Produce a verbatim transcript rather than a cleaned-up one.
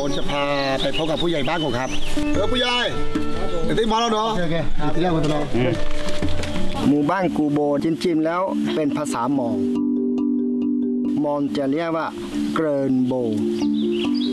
นจะพาไปพบกับผู้ใหญ่บ้านของครับเออผู้ใหญ่เดี๋ยวที่มาแล้วเนาะโอเคที่แรกมันจะรอหมู่บ้านกูโบจริงๆแล้วเป็นภาษามอญมอญจะเรียกว่าเกรินโบ